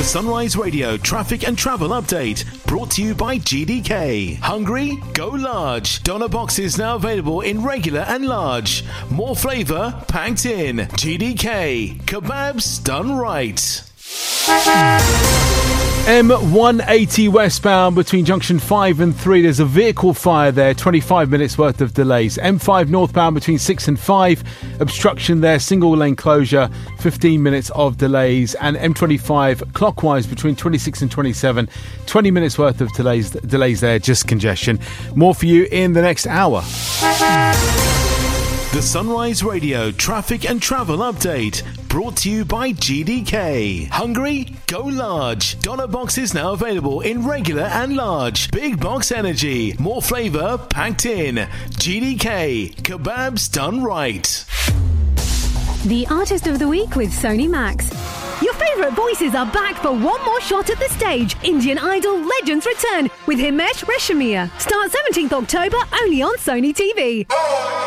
Sunrise Radio traffic and travel update brought to you by GDK. Hungry? Go large. Doner boxes now available in regular and large. More flavour packed in. GDK. Kebabs done right. M180 westbound between junction 5 and 3. There's a vehicle fire there, 25 minutes worth of delays. M5 northbound between 6 and 5. Obstruction there, single lane closure, 15 minutes of delays. And M25 clockwise between 26 and 27. 20 minutes worth of delays there, just congestion. More for you in the next hour. The Sunrise Radio traffic and travel update brought to you by GDK. Hungry? Go large. Doner boxes now available in regular and large. Big box energy. More flavour packed in. GDK. Kebabs done right. The Artist of the Week with Sony Max. Your favourite voices are back for one more shot at the stage. Indian Idol Legends return with Himesh Reshammiya. Start 17th October only on Sony TV.